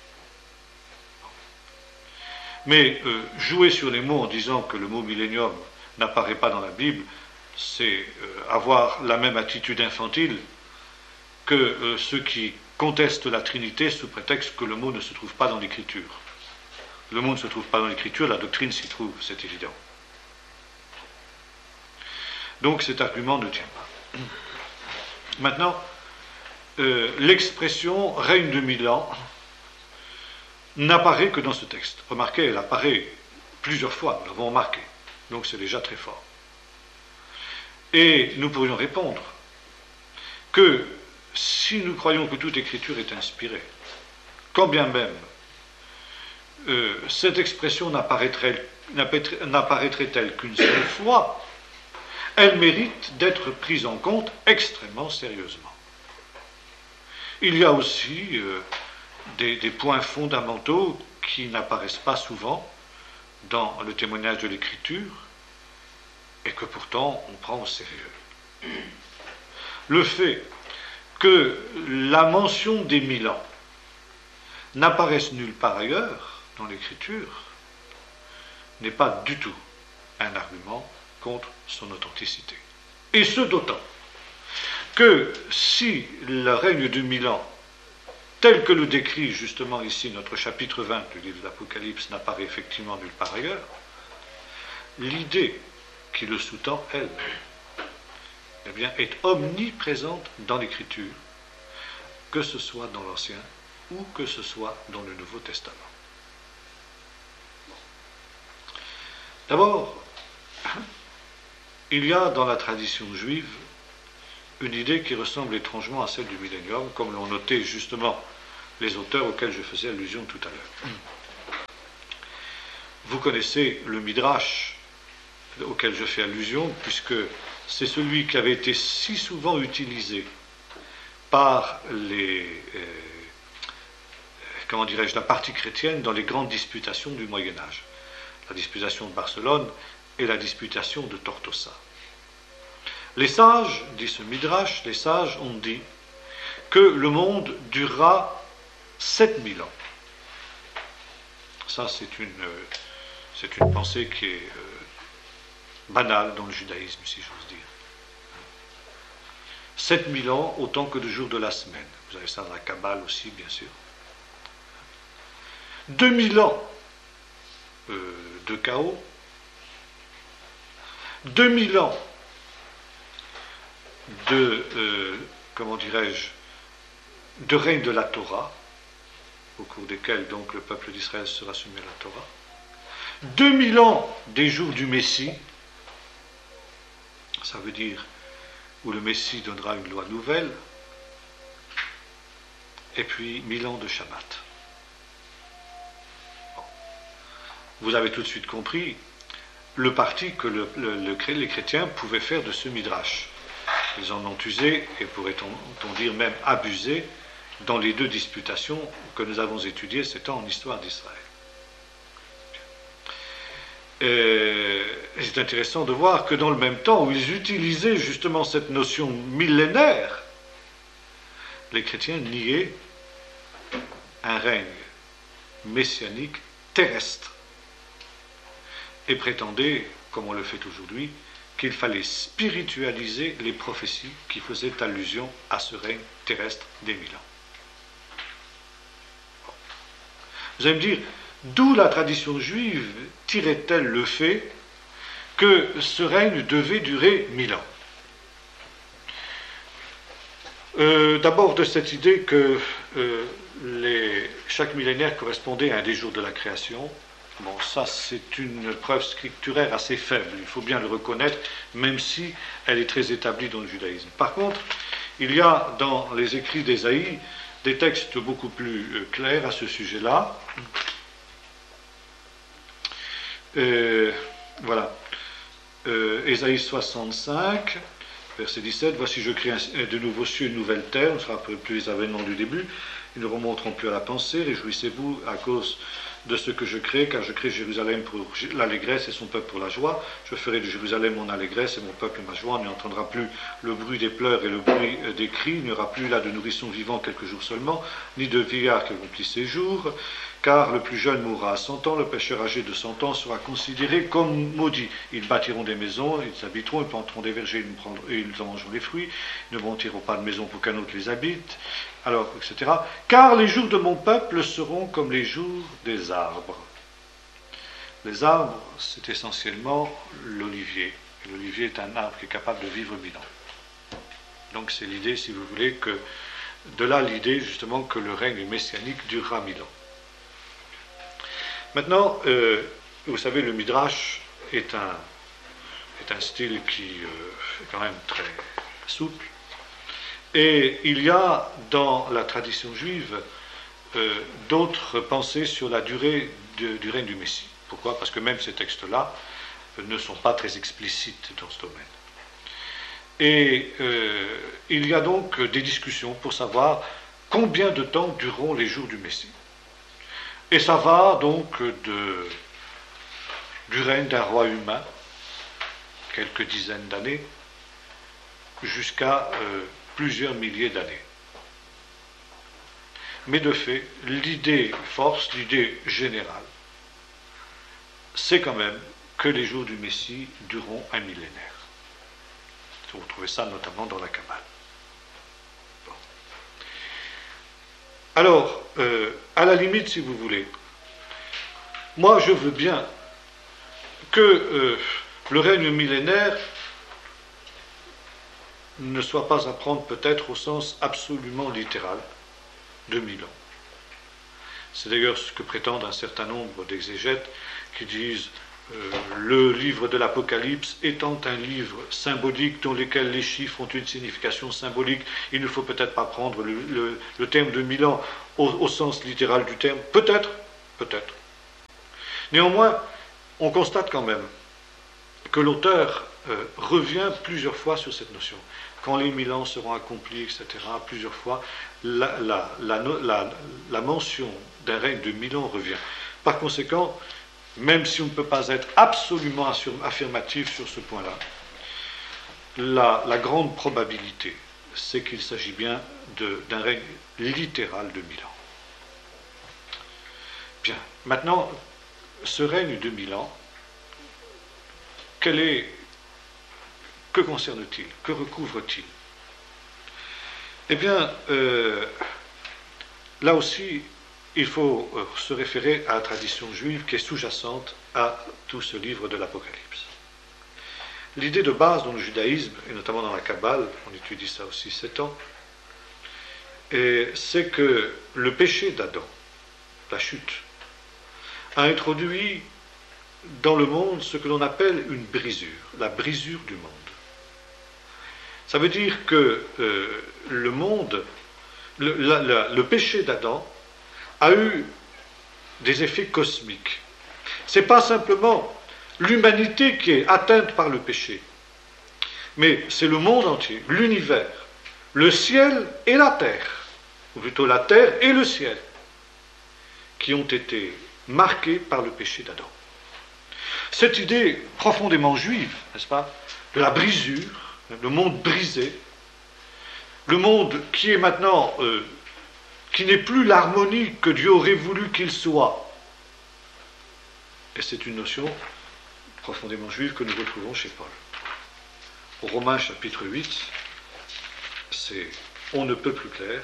Mais jouer sur les mots en disant que le mot millénium n'apparaît pas dans la Bible, c'est avoir la même attitude infantile que ceux qui contestent la Trinité sous prétexte que le mot ne se trouve pas dans l'Écriture. Le mot ne se trouve pas dans l'Écriture, la doctrine s'y trouve, c'est évident. Donc cet argument ne tient pas. Maintenant, l'expression règne de 1000 ans n'apparaît que dans ce texte. Remarquez, elle apparaît plusieurs fois, nous l'avons remarqué. Donc c'est déjà très fort. Et nous pourrions répondre que si nous croyons que toute écriture est inspirée, quand bien même cette expression n'apparaîtrait-elle qu'une seule fois, elle mérite d'être prise en compte extrêmement sérieusement. Il y a aussi des points fondamentaux qui n'apparaissent pas souvent dans le témoignage de l'Écriture et que pourtant on prend au sérieux. Le fait que la mention des 1000 ans n'apparaisse nulle part ailleurs dans l'Écriture n'est pas du tout un argument contre son authenticité. Et ce d'autant que si le règne de 1000 ans, tel que le décrit justement ici notre chapitre 20 du livre de l'Apocalypse, n'apparaît effectivement nulle part ailleurs, l'idée qui le sous-tend, elle, eh bien, est omniprésente dans l'Écriture, que ce soit dans l'Ancien ou que ce soit dans le Nouveau Testament. D'abord, il y a dans la tradition juive une idée qui ressemble étrangement à celle du millénium, comme l'ont noté justement les auteurs auxquels je faisais allusion tout à l'heure. Vous connaissez le Midrash auquel je fais allusion, puisque c'est celui qui avait été si souvent utilisé par la partie chrétienne dans les grandes disputations du Moyen-Âge. La disputation de Barcelone et la disputation de Tortosa. Les sages, dit ce Midrash, les sages ont dit que le monde durera 7000 ans. Ça, c'est une pensée qui est banale dans le judaïsme, si j'ose dire. 7000 ans, autant que de jours de la semaine. Vous avez ça dans la Kabbale aussi, bien sûr. 2000 ans de chaos. 2000 ans de, de règne de la Torah, au cours desquels donc le peuple d'Israël sera soumis à la Torah. 2000 ans des jours du Messie, ça veut dire où le Messie donnera une loi nouvelle, et puis 1000 ans de Shabbat. Bon. Vous avez tout de suite compris le parti que les chrétiens pouvaient faire de ce Midrash. Ils en ont usé, et pourrait-on dire même abusé, dans les deux disputations que nous avons étudiées ces temps en histoire d'Israël. C'est intéressant de voir que dans le même temps où ils utilisaient justement cette notion millénaire, les chrétiens niaient un règne messianique terrestre et prétendaient, comme on le fait aujourd'hui, qu'il fallait spiritualiser les prophéties qui faisaient allusion à ce règne terrestre des 1000 ans. Vous allez me dire, d'où la tradition juive tirait-elle le fait que ce règne devait durer 1000 ans? D'abord de cette idée que chaque millénaire correspondait à un des jours de la création. Bon, ça c'est une preuve scripturaire assez faible, il faut bien le reconnaître, même si elle est très établie dans le judaïsme. Par contre, il y a dans les écrits d'Ésaïe des textes beaucoup plus clairs à ce sujet-là. Voilà. Ésaïe 65, verset 17, « Voici je crée de nouveaux cieux, une nouvelle terre, on ne sera plus les avènements du début, ils ne remonteront plus à la pensée, réjouissez-vous à cause de ce que je crée, car je crée Jérusalem pour l'allégresse et son peuple pour la joie. Je ferai de Jérusalem mon allégresse et mon peuple ma joie. On n'y entendra plus le bruit des pleurs et le bruit des cris. Il n'y aura plus là de nourrissons vivants quelques jours seulement, ni de vieillards qui accomplissent ses jours. Car le plus jeune mourra à 100 ans, le pécheur âgé de 100 ans sera considéré comme maudit. Ils bâtiront des maisons, ils habiteront, ils planteront des vergers, ils en mangeront les fruits. Ils ne bâtiront pas de maison pour qu'un autre les habite. Alors, etc. Car les jours de mon peuple seront comme les jours des arbres. Les arbres, c'est essentiellement l'olivier. Et l'olivier est un arbre qui est capable de vivre 1000 ans. Donc c'est l'idée, si vous voulez, que de là l'idée justement que le règne messianique durera 1000 ans. Maintenant, vous savez, le Midrash est un style qui est quand même très souple. Et il y a dans la tradition juive d'autres pensées sur la durée du règne du Messie. Pourquoi? Parce que même ces textes-là ne sont pas très explicites dans ce domaine. Et il y a donc des discussions pour savoir combien de temps dureront les jours du Messie. Et ça va donc du règne d'un roi humain, quelques dizaines d'années, jusqu'à plusieurs milliers d'années. Mais de fait, l'idée force, l'idée générale, c'est quand même que les jours du Messie dureront un millénaire. Vous retrouvez ça notamment dans la Kabbale. Bon. Alors, à la limite, si vous voulez, moi je veux bien que le règne millénaire ne soit pas à prendre peut-être au sens absolument littéral de 1000 ans. C'est d'ailleurs ce que prétendent un certain nombre d'exégètes qui disent le livre de l'Apocalypse étant un livre symbolique dans lequel les chiffres ont une signification symbolique, il ne faut peut-être pas prendre le terme de 1000 ans au sens littéral du terme. Peut-être. Néanmoins, on constate quand même que l'auteur revient plusieurs fois sur cette notion. Quand les 1000 ans seront accomplis, etc., plusieurs fois, la mention d'un règne de 1000 ans revient. Par conséquent, même si on ne peut pas être absolument affirmatif sur ce point-là, la grande probabilité, c'est qu'il s'agit bien d'un règne littéral de 1000 ans. Bien, maintenant, ce règne de 1000 ans, que concerne-t-il? Que recouvre-t-il? Eh bien, là aussi, il faut se référer à la tradition juive qui est sous-jacente à tout ce livre de l'Apocalypse. L'idée de base dans le judaïsme, et notamment dans la Kabbale, on étudie ça aussi 7 ans, c'est que le péché d'Adam, la chute, a introduit dans le monde ce que l'on appelle une brisure, la brisure du monde. Ça veut dire que le monde, le péché d'Adam a eu des effets cosmiques. Ce n'est pas simplement l'humanité qui est atteinte par le péché, mais c'est le monde entier, l'univers, le ciel et la terre, ou plutôt la terre et le ciel, qui ont été marqués par le péché d'Adam. Cette idée profondément juive, n'est-ce pas, de la brisure, le monde brisé, le monde qui est maintenant, qui n'est plus l'harmonie que Dieu aurait voulu qu'il soit. Et c'est une notion profondément juive que nous retrouvons chez Paul. Au Romains chapitre 8, c'est on ne peut plus clair,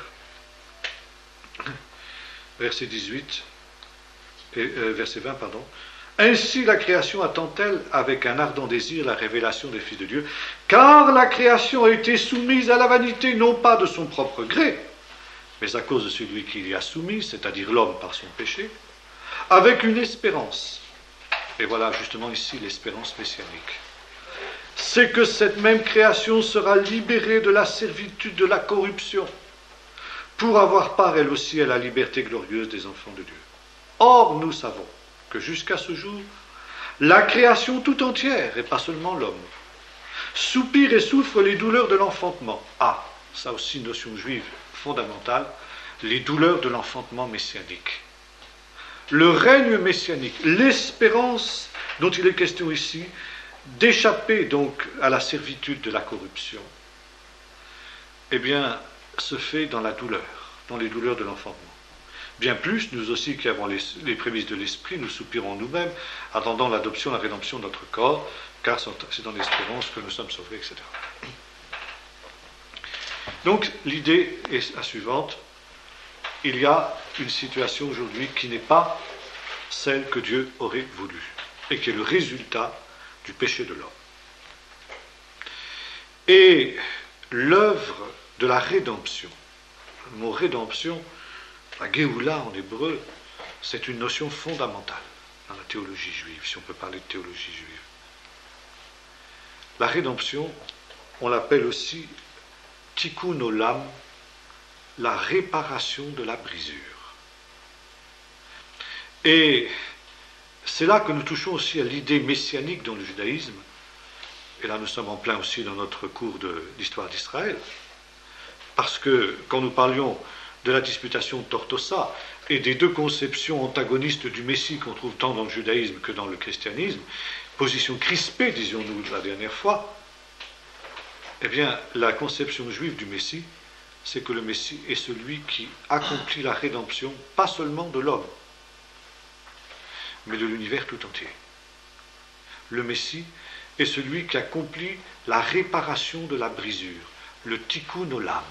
verset 18, et verset 20, pardon. Ainsi la création attend-elle avec un ardent désir la révélation des fils de Dieu, car la création a été soumise à la vanité, non pas de son propre gré, mais à cause de celui qui l'y a soumis, c'est-à-dire l'homme par son péché, avec une espérance. Et voilà justement ici l'espérance messianique. C'est que cette même création sera libérée de la servitude de la corruption, pour avoir part elle aussi à la liberté glorieuse des enfants de Dieu. Or, nous savons que jusqu'à ce jour, la création tout entière, et pas seulement l'homme, soupire et souffre les douleurs de l'enfantement. Ah, ça aussi une notion juive fondamentale, les douleurs de l'enfantement messianique. Le règne messianique, l'espérance dont il est question ici, d'échapper donc à la servitude de la corruption, eh bien, se fait dans la douleur, dans les douleurs de l'enfantement. Bien plus, nous aussi qui avons les prémices de l'esprit, nous soupirons nous-mêmes, attendant l'adoption, la rédemption de notre corps, car c'est dans l'espérance que nous sommes sauvés, etc. Donc, l'idée est la suivante. Il y a une situation aujourd'hui qui n'est pas celle que Dieu aurait voulu, et qui est le résultat du péché de l'homme. Et l'œuvre de la rédemption, le mot rédemption, la Géoula en hébreu, c'est une notion fondamentale dans la théologie juive, si on peut parler de théologie juive. La rédemption, on l'appelle aussi tikkun olam, la réparation de la brisure. Et c'est là que nous touchons aussi à l'idée messianique dans le judaïsme, et là nous sommes en plein aussi dans notre cours d'histoire d'Israël, parce que quand nous parlions de la disputation de Tortosa et des deux conceptions antagonistes du Messie qu'on trouve tant dans le judaïsme que dans le christianisme, position crispée, disions-nous la dernière fois, eh bien, la conception juive du Messie, c'est que le Messie est celui qui accomplit la rédemption, pas seulement de l'homme, mais de l'univers tout entier. Le Messie est celui qui accomplit la réparation de la brisure, le tikkun olam,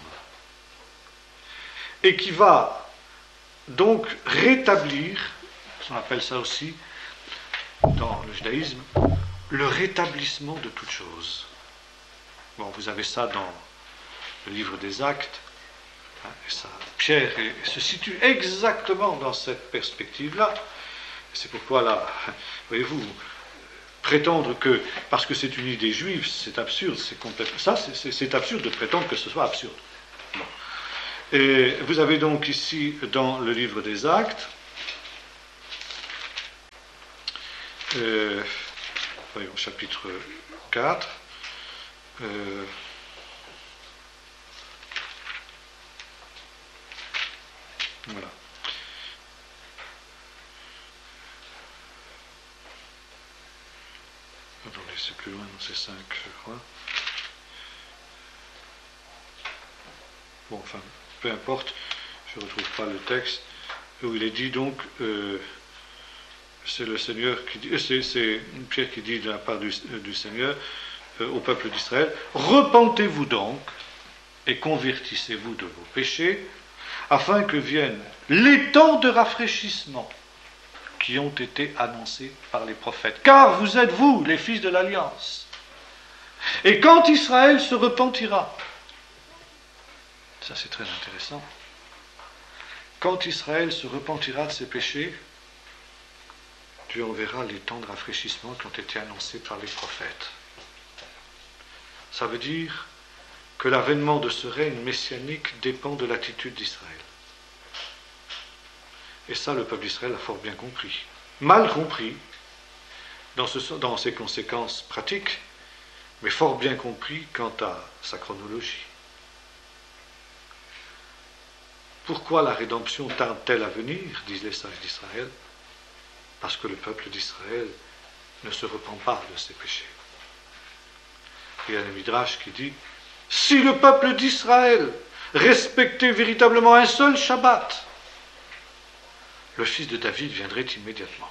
et qui va donc rétablir, on appelle ça aussi dans le judaïsme, le rétablissement de toutes choses. Bon, vous avez ça dans le livre des Actes, et ça, Pierre se situe exactement dans cette perspective-là. C'est pourquoi là, voyez-vous, prétendre que, parce que c'est une idée juive, c'est absurde, c'est complètement, ça c'est absurde de prétendre que ce soit absurde. Bon. Et vous avez donc ici, dans le livre des Actes, Voyons, chapitre 4. Voilà. Attendez, c'est plus loin, c'est 5, je crois. Bon, enfin, peu importe, je ne retrouve pas le texte, où il est dit donc, c'est le Seigneur qui dit, c'est Pierre qui dit de la part du Seigneur au peuple d'Israël, repentez-vous donc et convertissez-vous de vos péchés, afin que viennent les temps de rafraîchissement qui ont été annoncés par les prophètes. Car vous êtes vous, les fils de l'Alliance. Et quand Israël se repentira, ça c'est très intéressant, quand Israël se repentira de ses péchés, Dieu enverra les temps de rafraîchissement qui ont été annoncés par les prophètes. Ça veut dire que l'avènement de ce règne messianique dépend de l'attitude d'Israël. Et ça, le peuple d'Israël a fort bien compris. Mal compris dans ses conséquences pratiques, mais fort bien compris quant à sa chronologie. Pourquoi la rédemption tarde-t-elle à venir, disent les sages d'Israël? Parce que le peuple d'Israël ne se repent pas de ses péchés. Il y a un Midrash qui dit, si le peuple d'Israël respectait véritablement un seul Shabbat, le fils de David viendrait immédiatement.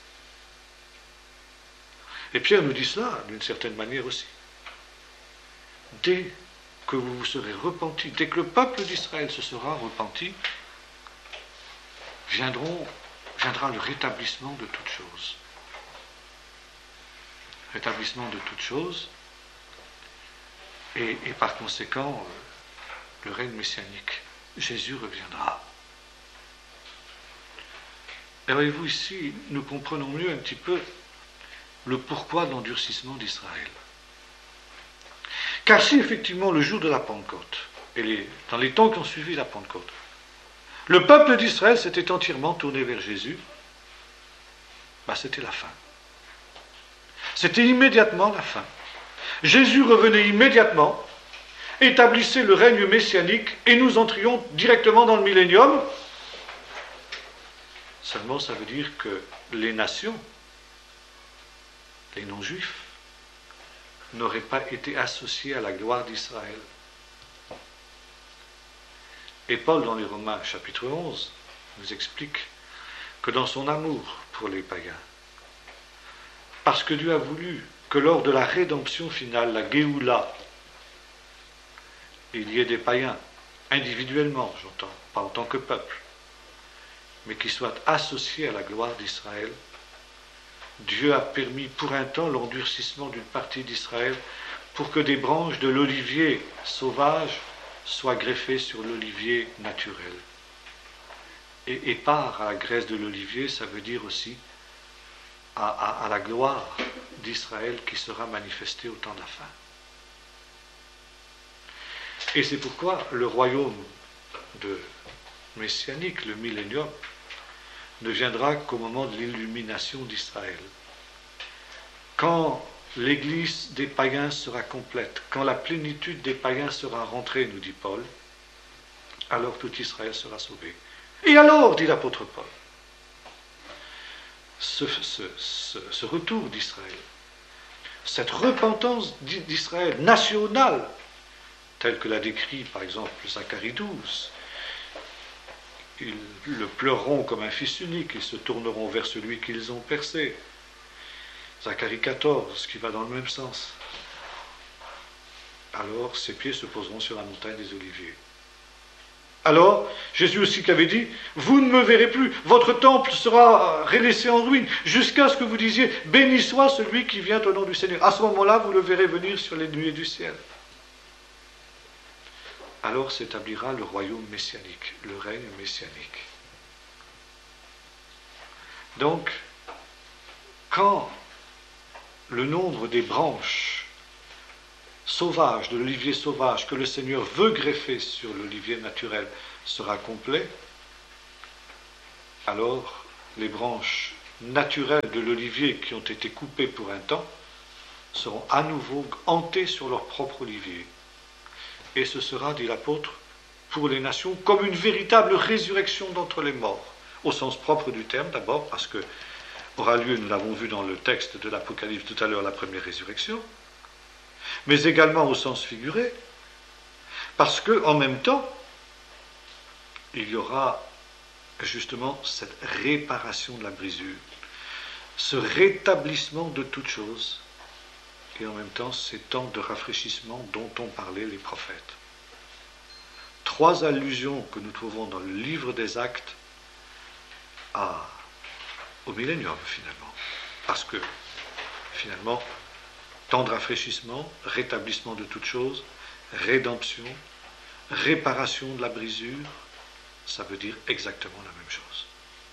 Et Pierre nous dit cela d'une certaine manière aussi. Dès que vous vous serez repentis, dès que le peuple d'Israël se sera repenti, viendra le rétablissement de toutes choses. Rétablissement de toutes choses, et par conséquent, le règne messianique. Jésus reviendra. Et voyez-vous, ici, nous comprenons mieux un petit peu le pourquoi de l'endurcissement d'Israël. Car si effectivement, le jour de la Pentecôte, et dans les temps qui ont suivi la Pentecôte, le peuple d'Israël s'était entièrement tourné vers Jésus, c'était la fin. C'était immédiatement la fin. Jésus revenait immédiatement, établissait le règne messianique, et nous entrions directement dans le millénium. Seulement, ça veut dire que les nations, les non-juifs, n'auraient pas été associés à la gloire d'Israël. Et Paul, dans les Romains, chapitre 11, nous explique que dans son amour pour les païens, parce que Dieu a voulu que lors de la rédemption finale, la Géoula, il y ait des païens, individuellement, j'entends, pas en tant que peuple, mais qui soient associés à la gloire d'Israël, Dieu a permis pour un temps l'endurcissement d'une partie d'Israël pour que des branches de l'olivier sauvage soient greffées sur l'olivier naturel. Et par à la graisse de l'olivier, ça veut dire aussi à la gloire d'Israël qui sera manifestée au temps de la fin. Et c'est pourquoi le royaume messianique, le millénium, ne viendra qu'au moment de l'illumination d'Israël. Quand l'église des païens sera complète, quand la plénitude des païens sera rentrée, nous dit Paul, alors tout Israël sera sauvé. Et alors, dit l'apôtre Paul, ce retour d'Israël, cette repentance d'Israël nationale, telle que l'a décrit par exemple Zacharie 12, ils le pleureront comme un fils unique, ils se tourneront vers celui qu'ils ont percé. Zacharie 14, qui va dans le même sens. Alors ses pieds se poseront sur la montagne des Oliviers. Alors, Jésus aussi qui avait dit, vous ne me verrez plus, votre temple sera laissé en ruine, jusqu'à ce que vous disiez, béni soit celui qui vient au nom du Seigneur. À ce moment-là, vous le verrez venir sur les nuées du ciel. Alors s'établira le royaume messianique, le règne messianique. Donc, quand le nombre des branches sauvages, de l'olivier sauvage, que le Seigneur veut greffer sur l'olivier naturel sera complet, alors les branches naturelles de l'olivier qui ont été coupées pour un temps seront à nouveau hantés sur leur propre olivier. Et ce sera, dit l'apôtre, pour les nations comme une véritable résurrection d'entre les morts, au sens propre du terme d'abord, parce que aura lieu, nous l'avons vu dans le texte de l'Apocalypse tout à l'heure, la première résurrection, mais également au sens figuré, parce qu'en même temps, il y aura justement cette réparation de la brisure, ce rétablissement de toutes choses, et en même temps ces temps de rafraîchissement dont ont parlé les prophètes. Trois allusions que nous trouvons dans le livre des Actes au millénium finalement, parce que finalement, temps de rafraîchissement, rétablissement de toutes choses, rédemption, réparation de la brisure, ça veut dire exactement la même chose.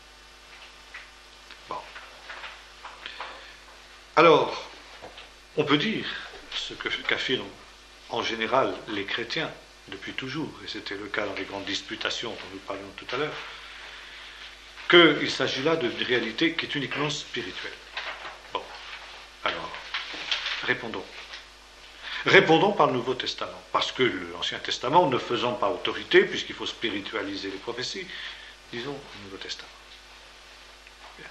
Bon. Alors, on peut dire ce qu'affirment en général les chrétiens depuis toujours, et c'était le cas dans les grandes disputations dont nous parlions tout à l'heure, qu'il s'agit là d'une réalité qui est uniquement spirituelle. Bon, alors, répondons. Répondons par le Nouveau Testament, parce que l'Ancien Testament ne faisant pas autorité, puisqu'il faut spiritualiser les prophéties, disons le Nouveau Testament. Bien.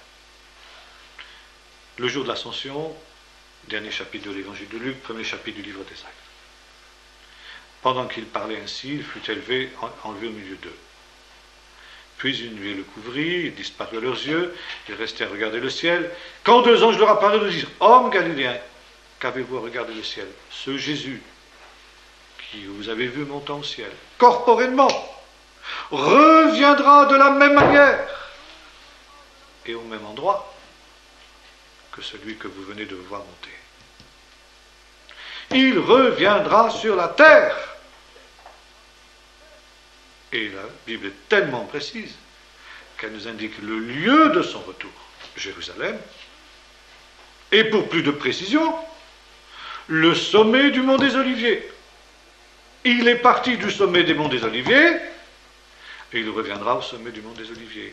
Le jour de l'Ascension, dernier chapitre de l'Évangile de Luc, premier chapitre du livre des Actes. Pendant qu'il parlait ainsi, il fut enlevé au milieu d'eux. Puis une nuée le couvrit, il disparut à leurs yeux, ils restaient à regarder le ciel. Quand deux anges leur apparurent, ils dirent: Hommes galiléens, qu'avez-vous à regarder le ciel? Ce Jésus, qui vous avez vu monter au ciel, corporellement, reviendra de la même manière et au même endroit que celui que vous venez de voir monter. Il reviendra sur la terre. Et la Bible est tellement précise qu'elle nous indique le lieu de son retour, Jérusalem, et pour plus de précision, le sommet du mont des Oliviers. Il est parti du sommet des monts des Oliviers, et il reviendra au sommet du mont des Oliviers.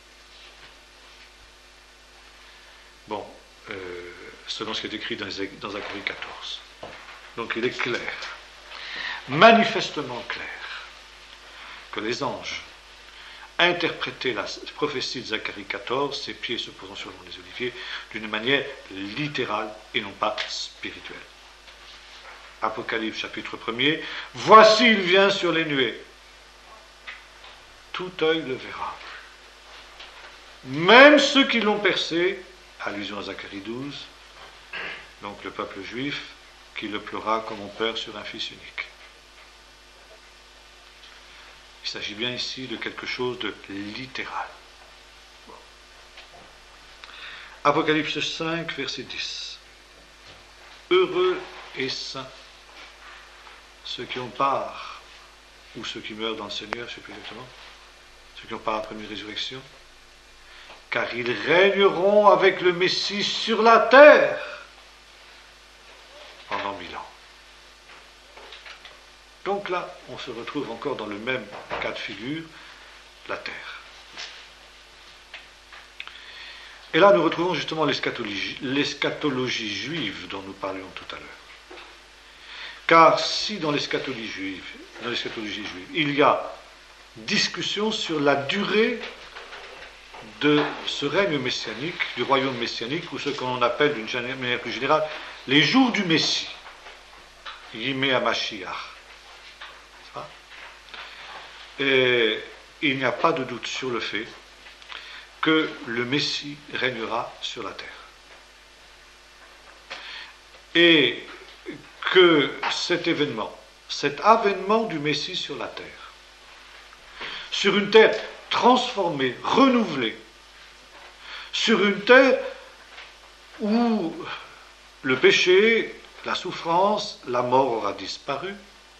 Bon, selon ce qui est écrit dans Zacharie 14. Donc il est clair, manifestement clair, que les anges interprétaient la prophétie de Zacharie 14, ses pieds se posant sur le mont des Oliviers, d'une manière littérale et non pas spirituelle. Apocalypse chapitre 1er, voici il vient sur les nuées. Tout œil le verra. Même ceux qui l'ont percé, allusion à Zacharie 12, donc le peuple juif, qui le pleura comme on pleure sur un fils unique. Il s'agit bien ici de quelque chose de littéral. Bon. Apocalypse 5, verset 10. Heureux et saints ceux qui ont part, ou ceux qui meurent dans le Seigneur, je ne sais plus exactement, ceux qui ont part à la première résurrection, car ils régneront avec le Messie sur la terre pendant 1000 ans. Donc là, on se retrouve encore dans le même cas de figure, la terre. Et là, nous retrouvons justement l'eschatologie juive dont nous parlions tout à l'heure. Car si dans l'eschatologie juive, il y a discussion sur la durée de ce règne messianique, du royaume messianique, ou ce qu'on appelle d'une manière plus générale, les jours du Messie, Yimei HaMashiach. Et il n'y a pas de doute sur le fait que le Messie régnera sur la terre. Et que cet avènement du Messie sur la terre, sur une terre transformée, renouvelée, sur une terre où le péché, la souffrance, la mort aura disparu,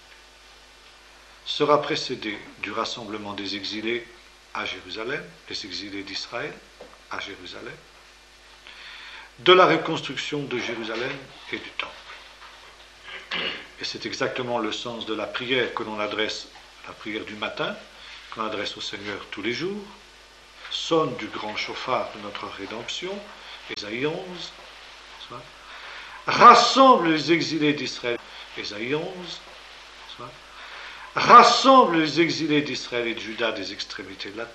sera précédé du rassemblement des exilés à Jérusalem, des exilés d'Israël à Jérusalem, de la reconstruction de Jérusalem et du temple. Et c'est exactement le sens de la prière que l'on adresse, la prière du matin, qu'on adresse au Seigneur tous les jours, sonne du grand chauffard de notre rédemption, Ésaïe 11, rassemble les exilés d'Israël, Ésaïe 11, rassemble les exilés d'Israël et de Juda des extrémités de la